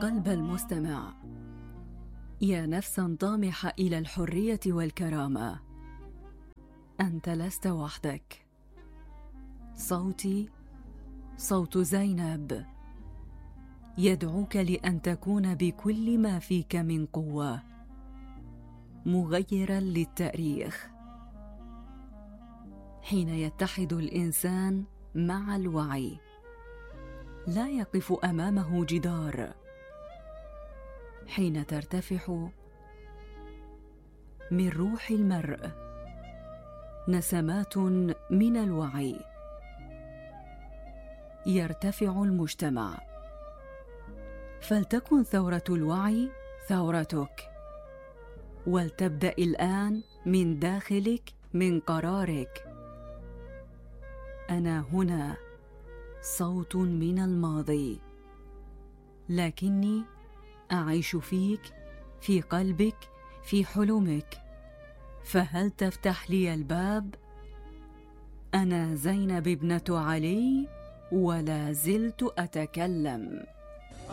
قلب المستمع. يا نفسا طامحة إلى الحرية والكرامة، أنت لست وحدك. صوتي صوت زينب يدعوك لأن تكون بكل ما فيك من قوة مغيرا للتاريخ. حين يتحد الإنسان مع الوعي لا يقف أمامه جدار. حين ترتفع من روح المرء نسمات من الوعي يرتفع المجتمع. فلتكن ثورة الوعي ثورتك، ولتبدأ الآن من داخلك، من قرارك. أنا هنا صوت من الماضي، لكني أعيش فيك، في قلبك، في حلمك. فهل تفتح لي الباب؟ أنا زينب ابنة علي، ولا زلت أتكلم.